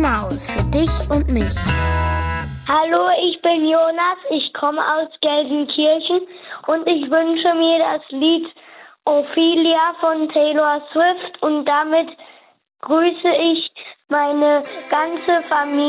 Maus für dich und mich. Hallo, ich bin Jonas, ich komme aus Gelsenkirchen und ich wünsche mir das Lied Ophelia von Taylor Swift und damit grüße ich meine ganze Familie.